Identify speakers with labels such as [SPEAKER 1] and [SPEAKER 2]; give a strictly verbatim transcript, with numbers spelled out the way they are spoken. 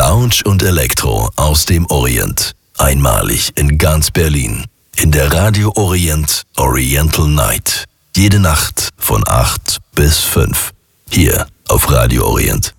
[SPEAKER 1] Lounge und Elektro aus dem Orient. Einmalig in ganz Berlin. In der Radio Orient Oriental Night. Jede Nacht von acht bis fünf. Hier auf Radio Orient.